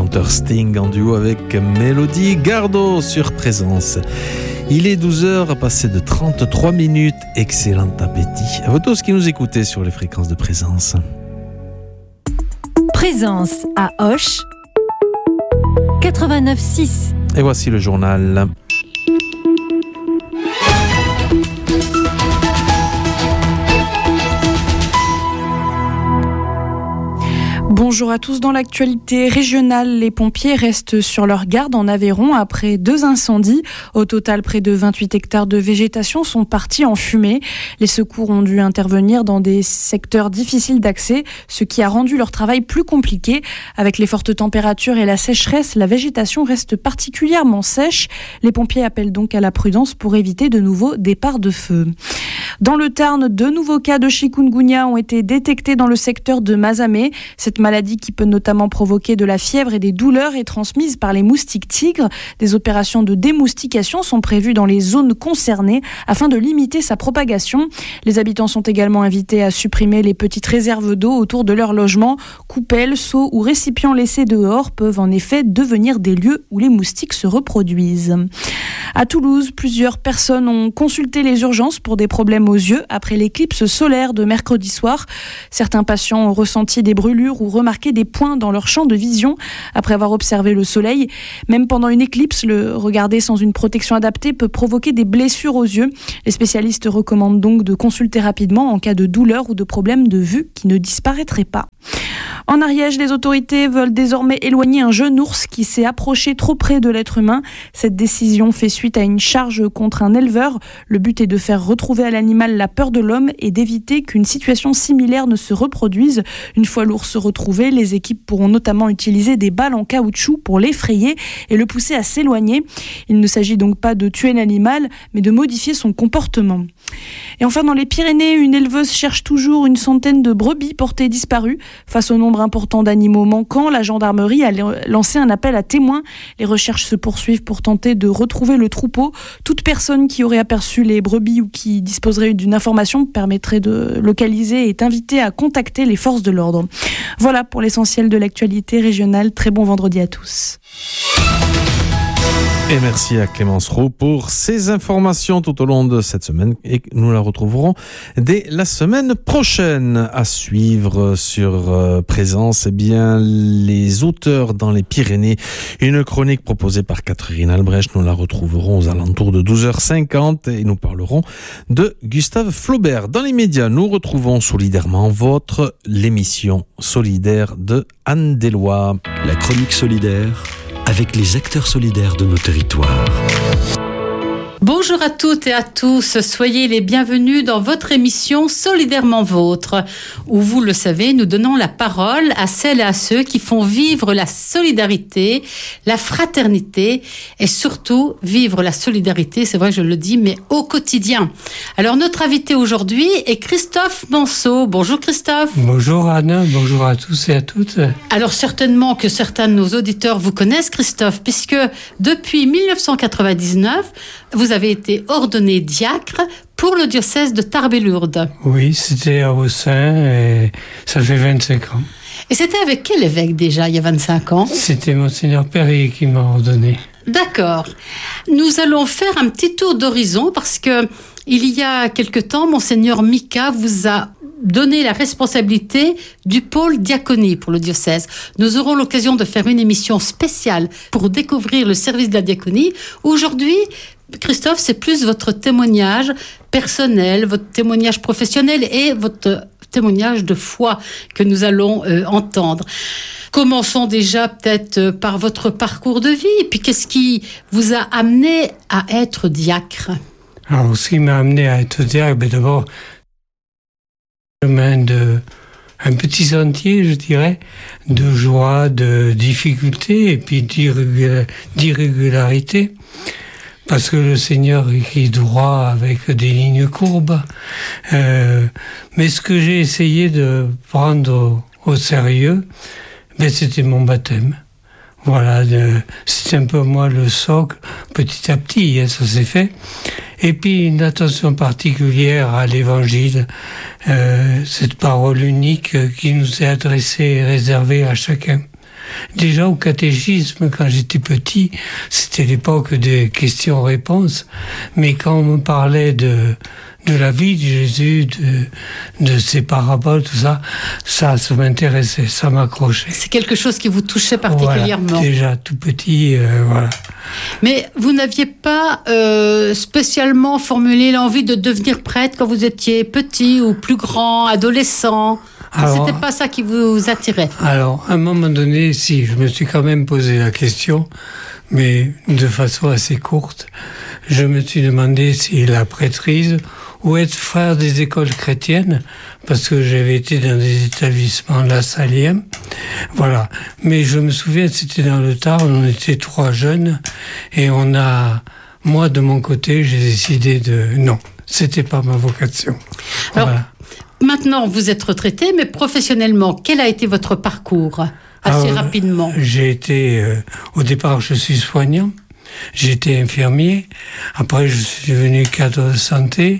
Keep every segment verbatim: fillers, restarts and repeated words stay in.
chanteur Sting en duo avec Mélodie Gardot sur Présence. Il est douze heures, passé de trente-trois minutes. Excellent appétit. À vous tous qui nous écoutez sur les fréquences de Présence. Présence à Auch, quatre-vingt-neuf six. Et voici le journal. Bonjour à tous. Dans l'actualité régionale, les pompiers restent sur leur garde en Aveyron après deux incendies. Au total, près de vingt-huit hectares de végétation sont partis en fumée. Les secours ont dû intervenir dans des secteurs difficiles d'accès, ce qui a rendu leur travail plus compliqué. Avec les fortes températures et la sécheresse, la végétation reste particulièrement sèche. Les pompiers appellent donc à la prudence pour éviter de nouveaux départs de feu. Dans le Tarn, deux nouveaux cas de chikungunya ont été détectés dans le secteur de Mazamet. Cette maladie qui peut notamment provoquer de la fièvre et des douleurs est transmise par les moustiques tigres. Des opérations de démoustication sont prévues dans les zones concernées afin de limiter sa propagation. Les habitants sont également invités à supprimer les petites réserves d'eau autour de leur logement. Coupelles, seaux ou récipients laissés dehors peuvent en effet devenir des lieux où les moustiques se reproduisent. À Toulouse, plusieurs personnes ont consulté les urgences pour des problèmes aux yeux après l'éclipse solaire de mercredi soir. Certains patients ont ressenti des brûlures ou remarqué des points dans leur champ de vision après avoir observé le soleil. Même pendant une éclipse, le regarder sans une protection adaptée peut provoquer des blessures aux yeux. Les spécialistes recommandent donc de consulter rapidement en cas de douleur ou de problème de vue qui ne disparaîtrait pas. En Ariège, les autorités veulent désormais éloigner un jeune ours qui s'est approché trop près de l'être humain. Cette décision fait suite à une charge contre un éleveur. Le but est de faire retrouver à l'animal la peur de l'homme et d'éviter qu'une situation similaire ne se reproduise. Une fois l'ours retrouvé, les équipes pourront notamment utiliser des balles en caoutchouc pour l'effrayer et le pousser à s'éloigner. Il ne s'agit donc pas de tuer l'animal, mais de modifier son comportement. Et enfin, dans les Pyrénées, une éleveuse cherche toujours une centaine de brebis portées disparues. Face au nombre important d'animaux manquants, la gendarmerie a lancé un appel à témoins. Les recherches se poursuivent pour tenter de retrouver le troupeau. Toute personne qui aurait aperçu les brebis ou qui disposerait d'une information permettrait de localiser et est invitée à contacter les forces de l'ordre. Voilà pour l'essentiel de l'actualité régionale. Très bon vendredi à tous. Et merci à Clémence Roux pour ces informations tout au long de cette semaine et nous la retrouverons dès la semaine prochaine. À suivre sur euh, Présence, eh bien, les auteurs dans les Pyrénées, une chronique proposée par Catherine Albrecht. Nous la retrouverons aux alentours de douze heures cinquante et nous parlerons de Gustave Flaubert. Dans les médias, nous retrouvons Solidairement Vôtre, l'émission solidaire de Anne Deloy. La chronique solidaire avec les acteurs solidaires de nos territoires. Bonjour à toutes et à tous, soyez les bienvenus dans votre émission Solidairement Vôtre, où vous le savez, nous donnons la parole à celles et à ceux qui font vivre la solidarité, la fraternité et surtout vivre la solidarité, c'est vrai que je le dis, mais au quotidien. Alors notre invité aujourd'hui est Christophe Manceau. Bonjour Christophe. Bonjour Anne, bonjour à tous et à toutes. Alors certainement que certains de nos auditeurs vous connaissent Christophe, puisque depuis dix-neuf cent quatre-vingt-dix-neuf, vous avez été ordonné diacre pour le diocèse de Tarbes-et-Lourdes. Oui, c'était à Aussin et ça fait vingt-cinq ans. Et c'était avec quel évêque déjà, il y a vingt-cinq ans ? C'était Monseigneur Perrier qui m'a ordonné. D'accord. Nous allons faire un petit tour d'horizon parce que il y a quelque temps, Monseigneur Mika vous a donné la responsabilité du pôle diaconie pour le diocèse. Nous aurons l'occasion de faire une émission spéciale pour découvrir le service de la diaconie. Aujourd'hui, Christophe, c'est plus votre témoignage personnel, votre témoignage professionnel et votre témoignage de foi que nous allons euh, entendre. Commençons déjà peut-être par votre parcours de vie, et puis qu'est-ce qui vous a amené à être diacre ? Alors, ce qui m'a amené à être diacre, ben d'abord, chemin de un petit sentier, je dirais, de joie, de difficulté et puis d'irrégularité. Parce que le Seigneur écrit droit avec des lignes courbes. Euh, mais ce que j'ai essayé de prendre au, au sérieux, ben c'était mon baptême. Voilà, de, c'est un peu moi le socle, petit à petit, hein, ça s'est fait. Et puis une attention particulière à l'évangile, euh, cette parole unique qui nous est adressée et réservée à chacun. Déjà au catéchisme, quand j'étais petit, c'était l'époque des questions-réponses, mais quand on me parlait de, de la vie de Jésus, de, de ses paraboles, tout ça, ça, ça m'intéressait, ça m'accrochait. C'est quelque chose qui vous touchait particulièrement. Voilà, déjà tout petit, euh, voilà. Mais vous n'aviez pas euh, spécialement formulé l'envie de devenir prêtre quand vous étiez petit ou plus grand, adolescent? Alors, c'était pas ça qui vous attirait? Alors, à un moment donné, si, je me suis quand même posé la question, mais de façon assez courte. Je me suis demandé si la prêtrise ou être frère des écoles chrétiennes, parce que j'avais été dans des établissements lasalliens. Voilà. Mais je me souviens, c'était dans le Tarn, on était trois jeunes, et on a, moi de mon côté, j'ai décidé de, non, c'était pas ma vocation. Alors, voilà. Maintenant, vous êtes retraité, mais professionnellement, quel a été votre parcours? Assez Alors, rapidement. J'ai été, euh, au départ, je suis soignant. J'étais infirmier. Après, je suis devenu cadre de santé.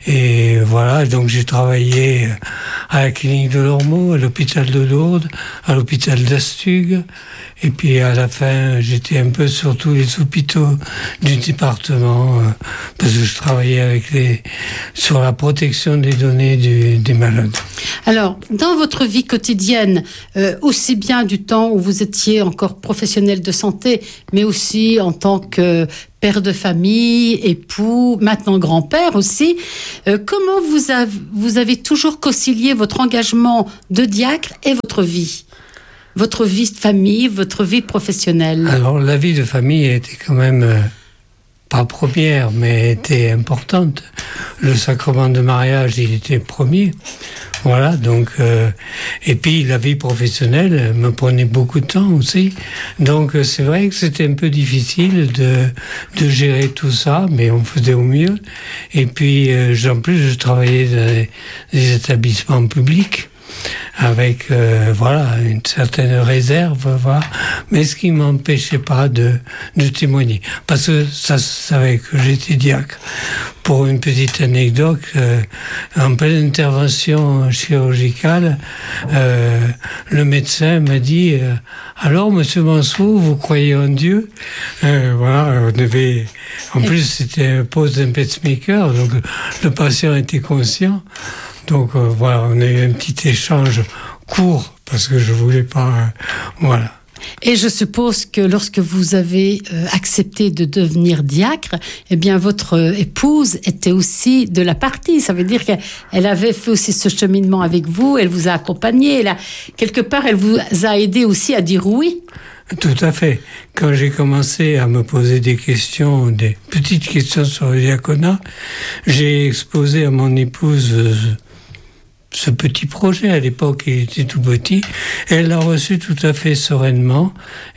Et voilà, donc j'ai travaillé à la clinique de Lormeau, à l'hôpital de Lourdes, à l'hôpital d'Astugue. Et puis à la fin, j'étais un peu sur tous les hôpitaux du département, euh, parce que je travaillais avec les, sur la protection des données du, des malades. Alors, dans votre vie quotidienne, euh, aussi bien du temps où vous étiez encore professionnel de santé, mais aussi en tant que père de famille, époux, maintenant grand-père aussi, euh, comment vous avez, vous avez toujours concilié votre engagement de diacre et votre vie ? Votre vie de famille, votre vie professionnelle? Alors, la vie de famille était quand même, euh, pas première, mais était importante. Le sacrement de mariage, il était premier. Voilà, donc... Euh, et puis, la vie professionnelle me prenait beaucoup de temps aussi. Donc, euh, c'est vrai que c'était un peu difficile de, de gérer tout ça, mais on faisait au mieux. Et puis, euh, en plus, je travaillais dans des, des établissements publics, avec euh, voilà une certaine réserve, voilà. Mais ce qui m'empêchait pas de, de témoigner, parce que ça savait que j'étais diacre. Pour une petite anecdote, euh, en pleine intervention chirurgicale, euh, le médecin m'a dit euh, alors Monsieur Mansour, vous croyez en Dieu? euh, Voilà, on devait. En plus, c'était un poste d'un pacemaker, donc le patient était conscient. Donc euh, voilà, on a eu un petit échange court parce que je voulais pas, euh, voilà. Et je suppose que lorsque vous avez euh, accepté de devenir diacre, eh bien votre euh, épouse était aussi de la partie. Ça veut dire qu'elle avait fait aussi ce cheminement avec vous, elle vous a accompagné, elle a, quelque part elle vous a aidé aussi à dire oui. Tout à fait. Quand j'ai commencé à me poser des questions, des petites questions sur le diaconat, j'ai exposé à mon épouse euh, ce petit projet. À l'époque, il était tout petit. Elle l'a reçu tout à fait sereinement.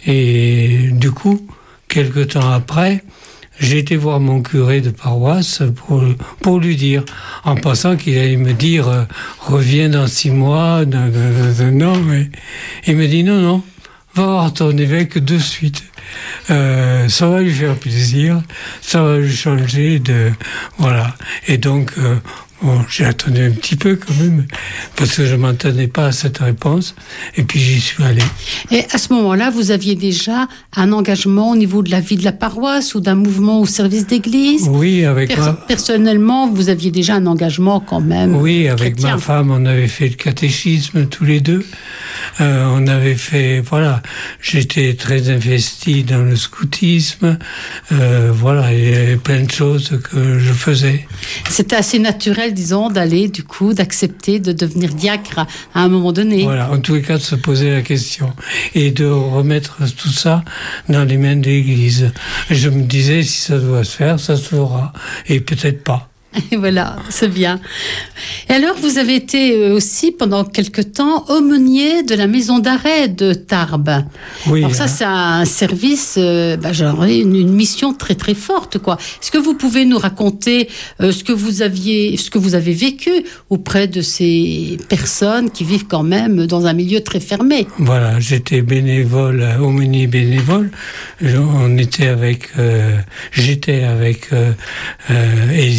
Et du coup, quelque temps après, j'ai été voir mon curé de paroisse pour, pour lui dire, en pensant qu'il allait me dire euh, « reviens dans six mois ». Non, non, non, mais il me dit « non, non, va voir ton évêque de suite. Euh, ça va lui faire plaisir, ça va lui changer de... » Voilà. Et donc... Euh, Bon, j'ai attendu un petit peu quand même, parce que je ne m'attendais pas à cette réponse, et puis j'y suis allé. Et à ce moment-là, vous aviez déjà un engagement au niveau de la vie de la paroisse ou d'un mouvement au service d'église? Oui, avec Pers- ma... Personnellement, vous aviez déjà un engagement quand même. Oui, avec chrétien. ma femme, on avait fait le catéchisme tous les deux. Euh, on avait fait, voilà, j'étais très investi dans le scoutisme. Euh, voilà, il y avait plein de choses que je faisais. C'était assez naturel, disons, d'aller, du coup, d'accepter de devenir diacre à un moment donné. Voilà, en tous les cas, de se poser la question et de remettre tout ça dans les mains de l'Église. Je me disais, si ça doit se faire, ça se fera, et peut-être pas. Et voilà, c'est bien. Et alors, vous avez été aussi, pendant quelque temps, aumônier de la maison d'arrêt de Tarbes. Oui. Alors ça, hein. c'est un service, euh, bah, genre une, une mission très très forte, quoi. Est-ce que vous pouvez nous raconter euh, ce que vous aviez, ce que vous avez vécu auprès de ces personnes qui vivent quand même dans un milieu très fermé? Voilà, j'étais bénévole, aumônier bénévole. On était avec, euh, j'étais avec euh, euh, Elisabeth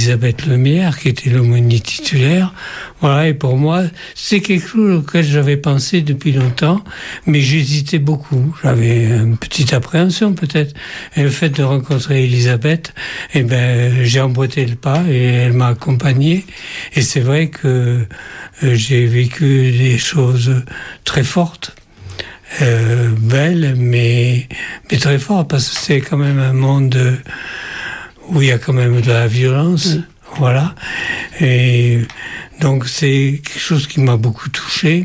Lemierre, qui était l'aumônier titulaire. Voilà, et pour moi, c'est quelque chose auquel j'avais pensé depuis longtemps, mais j'hésitais beaucoup. J'avais une petite appréhension peut-être. Et le fait de rencontrer Elisabeth, eh ben, j'ai emboîté le pas et elle m'a accompagné. Et c'est vrai que euh, j'ai vécu des choses très fortes. Euh, belle, mais, mais très fort, parce que c'est quand même un monde où il y a quand même de la violence, mmh. voilà. Et donc c'est quelque chose qui m'a beaucoup touché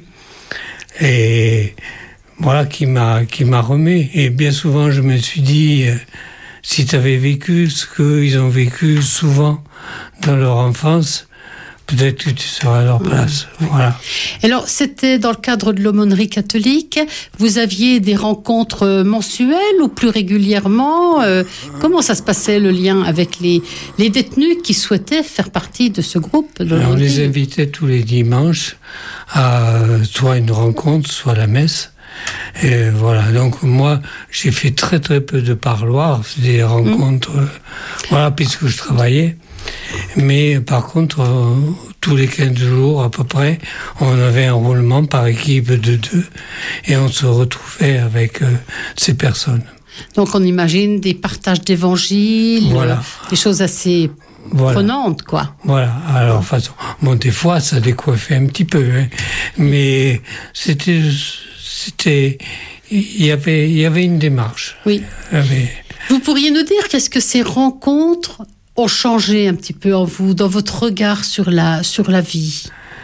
et voilà, qui m'a qui m'a remis. Et bien souvent, je me suis dit, euh, si tu avais vécu ce qu'ils ont vécu souvent dans leur enfance, peut-être que tu seras à leur place. Mmh. Voilà. Alors, c'était dans le cadre de l'aumônerie catholique. Vous aviez des rencontres mensuelles ou plus régulièrement euh, Comment ça se passait, le lien avec les, les détenus qui souhaitaient faire partie de ce groupe de On les invitait tous les dimanches à soit une rencontre, soit la messe. Et voilà, donc moi, j'ai fait très très peu de parloirs, des rencontres, mmh. euh, voilà, puisque je travaillais. Mais par contre, euh, tous les quinze jours à peu près, on avait un roulement par équipe de deux et on se retrouvait avec euh, ces personnes. Donc on imagine des partages d'évangiles, voilà. euh, des choses assez voilà. prenantes, quoi. Voilà, alors façon, bon, des fois ça décoiffait un petit peu, hein, mais c'était, c'était, il y avait, il y avait une démarche. Oui. Mais... Vous pourriez nous dire qu'est-ce que ces rencontres ont changé un petit peu en vous, dans votre regard sur la, sur la vie?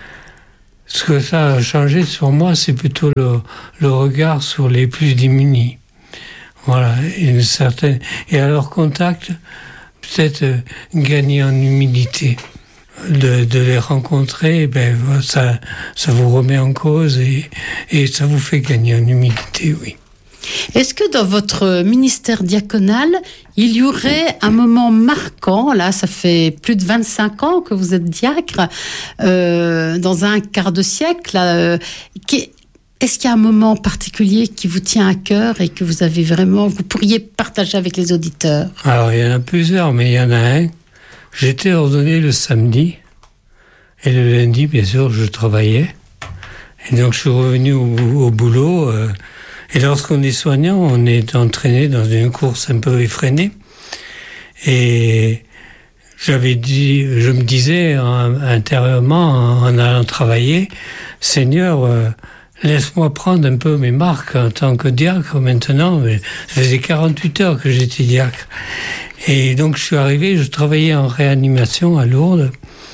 Ce que ça a changé sur moi, c'est plutôt le, le regard sur les plus démunis. Voilà, une certaine... Et à leur contact, peut-être euh, gagner en humilité. De, de les rencontrer, ben, ça, ça vous remet en cause et, et ça vous fait gagner en humilité, oui. Est-ce que dans votre ministère diaconal, il y aurait un moment marquant, là ça fait plus de vingt-cinq ans que vous êtes diacre, euh, dans un quart de siècle, là, euh, qui, est-ce qu'il y a un moment particulier qui vous tient à cœur et que vous avez vraiment, vous pourriez partager avec les auditeurs? Alors il y en a plusieurs, mais il y en a un. J'étais ordonné le samedi et le lundi, bien sûr, je travaillais. Et donc je suis revenu au, au boulot. Euh, Et lorsqu'on est soignant, on est entraîné dans une course un peu effrénée. Et j'avais dit, je me disais hein, intérieurement, en allant travailler, Seigneur, euh, laisse-moi prendre un peu mes marques en tant que diacre. Maintenant, ça faisait quarante-huit heures que j'étais diacre. Et donc je suis arrivé, je travaillais en réanimation à Lourdes.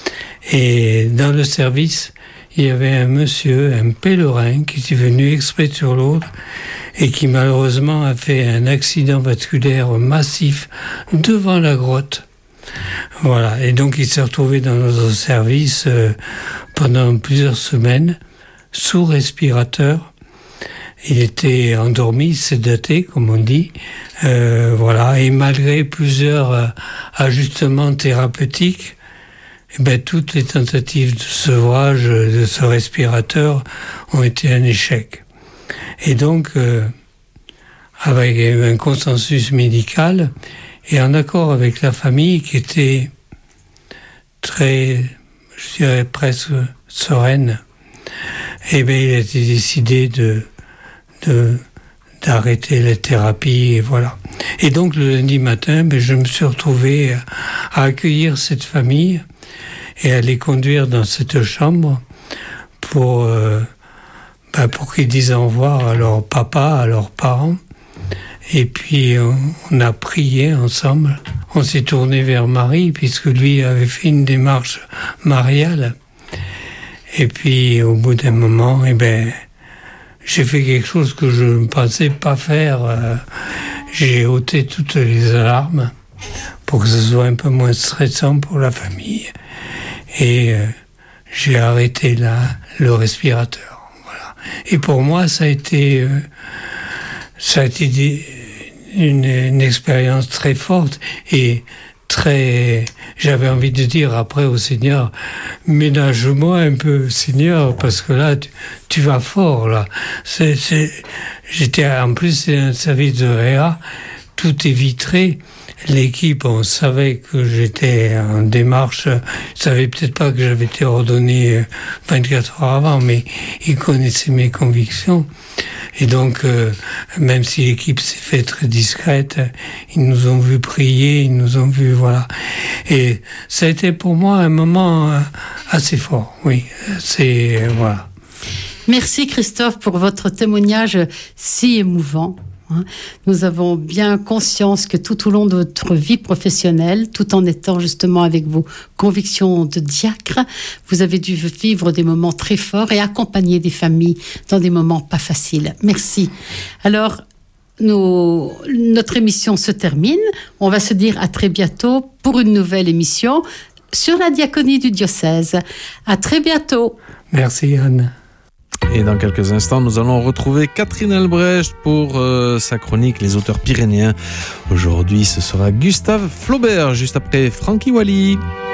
Et dans le service, il y avait un monsieur, un pèlerin, qui était venu exprès sur Lourdes et qui malheureusement a fait un accident vasculaire massif devant la grotte. Voilà, et donc il s'est retrouvé dans notre service euh, pendant plusieurs semaines, sous respirateur. Il était endormi, sédaté, comme on dit. Euh, voilà, et malgré plusieurs euh, ajustements thérapeutiques, eh ben, toutes les tentatives de sevrage de ce respirateur ont été un échec. Et donc, euh, avec un consensus médical et en accord avec la famille qui était très, je dirais presque sereine, eh ben, il a été décidé de, de, d'arrêter la thérapie, et voilà. Et donc, le lundi matin, ben, je me suis retrouvé à accueillir cette famille et à les conduire dans cette chambre pour, euh, bah pour qu'ils disent au revoir à leur papa, à leurs parents. Et puis on, on a prié ensemble. On s'est tourné vers Marie, puisque lui avait fait une démarche mariale. Et puis au bout d'un moment, eh ben, j'ai fait quelque chose que je ne pensais pas faire. Euh, j'ai ôté toutes les alarmes pour que ce soit un peu moins stressant pour la famille. Et euh, j'ai arrêté là le respirateur. Voilà. Et pour moi, ça a été, euh, ça a été des, une, une expérience très forte et très. J'avais envie de dire après au Seigneur, ménage-moi un peu, Seigneur, parce que là, tu, tu vas fort là. C'est, c'est, j'étais en plus c'est un service de réa. tout est vitré. L'équipe, on savait que j'étais en démarche. Ils savaient peut-être pas que j'avais été ordonné vingt-quatre heures avant, mais ils connaissaient mes convictions. Et donc, euh, même si l'équipe s'est fait très discrète, ils nous ont vu prier, ils nous ont vu, voilà. Et ça a été pour moi un moment assez fort, oui. C'est, voilà. Merci Christophe pour votre témoignage si émouvant. Nous avons bien conscience que tout au long de votre vie professionnelle, tout en étant justement avec vos convictions de diacre, vous avez dû vivre des moments très forts et accompagner des familles dans des moments pas faciles. Merci. Alors, nos, notre émission se termine. On va se dire à très bientôt pour une nouvelle émission sur la diaconie du diocèse. À très bientôt. Merci Anne. Et dans quelques instants, nous allons retrouver Catherine Albrecht pour euh, sa chronique Les auteurs pyrénéens. Aujourd'hui, ce sera Gustave Flaubert, juste après Frankie Walli.